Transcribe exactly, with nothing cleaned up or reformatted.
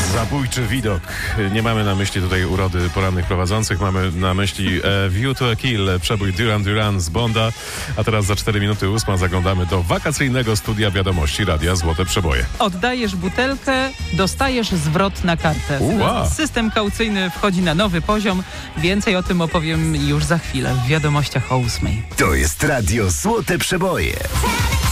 Zabójczy widok. Nie mamy na myśli tutaj urody porannych prowadzących, mamy na myśli e, View to a Kill, przebój Duran Duran z Bonda. A teraz za cztery minuty ósma zaglądamy do wakacyjnego studia wiadomości Radia Złote Przeboje. Oddajesz butelkę, dostajesz zwrot na kartę. Ua. System kaucyjny wchodzi na nowy poziom. Więcej o tym opowiem już za chwilę w wiadomościach o ósmej. To jest Radio Złote Przeboje.